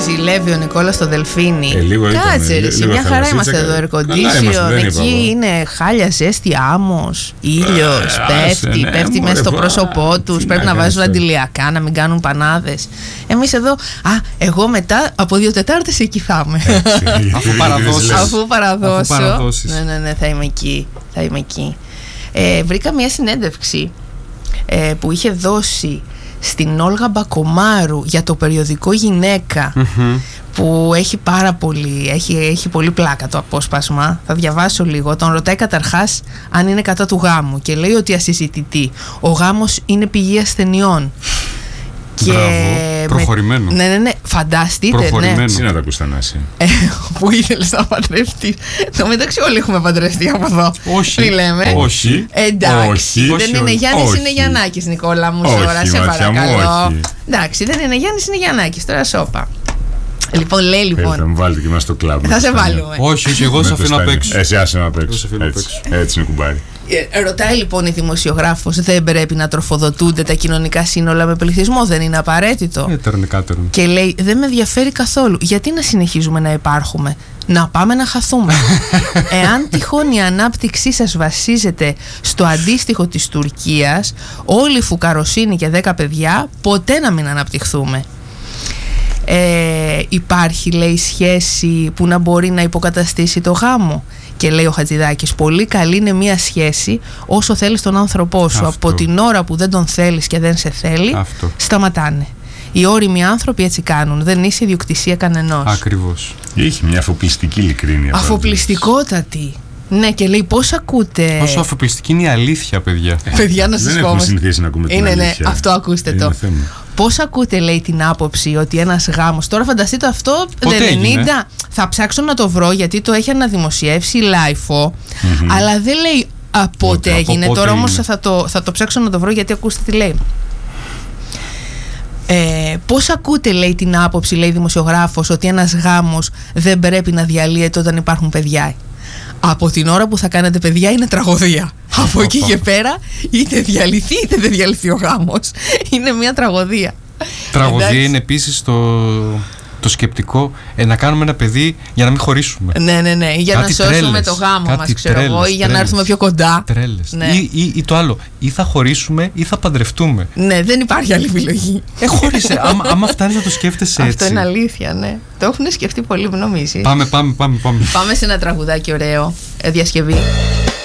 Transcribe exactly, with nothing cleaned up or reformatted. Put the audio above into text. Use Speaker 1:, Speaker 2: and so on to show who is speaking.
Speaker 1: ζηλεύει ο Νικόλας στο Δελφίνι.
Speaker 2: Ε, λίγο
Speaker 1: Κάτσε,
Speaker 2: ήταν,
Speaker 1: ρε, σε μια χαρά είμαστε εδώ. Air condition, εκεί είναι χάλια, ζέστη, άμμος, ήλιος, ε, πέφτει, ναι, πέφτει μέσα στο πρόσωπό τους. Πρέπει να βάζουν αντιλιακά, να μην κάνουν πανάδες. Εμείς εδώ, α, εγώ μετά από δύο Τετάρτες εκεί θα είμαι.
Speaker 3: Αφού παραδώσεις.
Speaker 1: Αφού παραδώσω. Ναι, ναι, ναι, θα είμαι εκεί. Θα είμαι εκεί. Ε, βρήκα μια συνέντευξη ε, που είχε δώσει στην Όλγα Μπακομάρου για το περιοδικό Γυναίκα, mm-hmm. που έχει πάρα πολύ, έχει, έχει πολύ πλάκα το απόσπασμα. Θα διαβάσω λίγο. Τον ρωτάει καταρχάς αν είναι κατά του γάμου και λέει ότι ασυζητητή. Ο γάμος είναι πηγή ασθενειών. Και
Speaker 3: μπράβο, προχωρημένο.
Speaker 1: Με... Ναι, ναι, ναι, φανταστείτε.
Speaker 3: Προχωρημένο.
Speaker 1: Ναι.
Speaker 2: Τι να τα ακούς, Θανάση.
Speaker 1: Ε, που ήθελες να παντρευτείς. Το μεταξύ όλοι έχουμε παντρευτεί από εδώ.
Speaker 3: Όχι.
Speaker 1: Τι λέμε.
Speaker 3: Όχι.
Speaker 1: Εντάξει.
Speaker 2: Όχι.
Speaker 1: Δεν
Speaker 3: όχι,
Speaker 1: είναι
Speaker 3: όχι.
Speaker 1: Γιάννης,
Speaker 2: όχι.
Speaker 1: είναι Γιαννάκης, Νικόλα μου.
Speaker 2: Όχι,
Speaker 1: Τώρα, σε παρακαλώ.
Speaker 2: Μου,
Speaker 1: εντάξει, δεν είναι Γιάννης, είναι Γιαννάκης. Τώρα σώπα. Λοιπόν, λέει λοιπόν.
Speaker 2: Θα μου βάλετε και εμάς στο κλαμπ.
Speaker 1: Θα σε βάλουμε.
Speaker 3: Όχι, όχι, εγώ σε αφήνω απ' έξω.
Speaker 2: Εσύ άσε να απ' έξω. Έτσι είναι κουμπάρι.
Speaker 1: Ε, ρωτάει λοιπόν η δημοσιογράφος, δεν πρέπει να τροφοδοτούνται τα κοινωνικά σύνολα με πληθυσμό, δεν είναι απαραίτητο?
Speaker 3: Ε, τερνικάτερν.
Speaker 1: Και λέει, δεν με ενδιαφέρει καθόλου. Γιατί να συνεχίζουμε να υπάρχουμε? Να πάμε να χαθούμε. Εάν τυχόν η ανάπτυξή σας βασίζεται στο αντίστοιχο της Τουρκίας, όλη η φουκαροσύνη και δέκα παιδιά, ποτέ να μην αναπτυχθούμε. Ε, υπάρχει, λέει, σχέση που να μπορεί να υποκαταστήσει το γάμο? Και λέει ο Χατζηδάκης, πολύ καλή είναι μια σχέση όσο θέλεις τον άνθρωπό σου.
Speaker 3: Αυτό.
Speaker 1: Από την ώρα που δεν τον θέλεις και δεν σε θέλει, αυτό. Σταματάνε. Οι όριμοι άνθρωποι έτσι κάνουν. Δεν είσαι ιδιοκτησία κανενός.
Speaker 3: Ακριβώς.
Speaker 2: Είχε μια αφοπλιστική ειλικρίνεια.
Speaker 1: Αφοπλιστικότατη. Ναι, και λέει, πώς ακούτε.
Speaker 3: Πόσο αφοπλιστική είναι η αλήθεια, παιδιά.
Speaker 1: Παιδιά, να σας πω.
Speaker 2: Δεν έχουμε συνηθίσει να ακούμε την
Speaker 1: είναι,
Speaker 2: αλήθεια.
Speaker 1: Ναι, αυτό ακούστε
Speaker 2: είναι
Speaker 1: το.
Speaker 2: Θέμα.
Speaker 1: Πώς ακούτε, λέει, την άποψη ότι ένας γάμος. Τώρα φανταστείτε αυτό το ενενήντα. Θα ψάξω να το βρω γιατί το έχει αναδημοσιεύσει η Λάιφο. Mm-hmm. Αλλά δεν λέει από πότε έγινε. Από Τώρα όμως θα το, θα το ψάξω να το βρω γιατί ακούστε τι λέει. Ε, πώς ακούτε, λέει, την άποψη, λέει δημοσιογράφος, ότι ένας γάμος δεν πρέπει να διαλύεται όταν υπάρχουν παιδιά? Από την ώρα που θα κάνετε παιδιά είναι τραγωδία. Από εκεί και πέρα είτε διαλυθεί είτε δεν διαλυθεί ο γάμος. Είναι μια τραγωδία.
Speaker 3: Τραγωδία
Speaker 1: Εντάξει.
Speaker 3: Είναι επίσης το, το σκεπτικό ε, να κάνουμε ένα παιδί για να μην χωρίσουμε.
Speaker 1: Ναι, ναι, ναι. Για
Speaker 3: κάτι
Speaker 1: να σώσουμε
Speaker 3: τρέλες,
Speaker 1: το γάμο μας, ξέρω
Speaker 3: τρέλες,
Speaker 1: εγώ, ή για
Speaker 3: τρέλες.
Speaker 1: να έρθουμε πιο κοντά.
Speaker 3: Τρέλες.
Speaker 1: Ναι.
Speaker 3: Ή, ή, ή το άλλο, ή θα χωρίσουμε ή θα παντρευτούμε.
Speaker 1: Ναι, δεν υπάρχει άλλη επιλογή.
Speaker 3: Ε, χώρισε. άμα, άμα φτάνεις να το σκέφτεσαι έτσι.
Speaker 1: Αυτό είναι αλήθεια, ναι. Το έχουν σκεφτεί πολύ, νομίζεις.
Speaker 3: Πάμε, πάμε, πάμε, πάμε.
Speaker 1: Πάμε σε ένα τραγουδάκι ωραίο, ε, διασκευή.